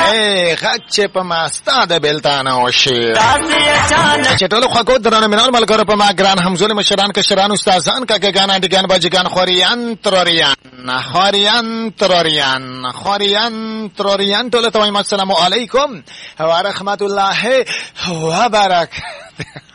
اے غږ چې په ماستا د بلتانه وشي چې ټول خواکو درانه منال ملګرو په ما ګران همزول مشران کشران استادان کاکګان اډګان باجګان خوريان تروریان ټول ته وایم السلام علیکم ورحمت الله وبرکاته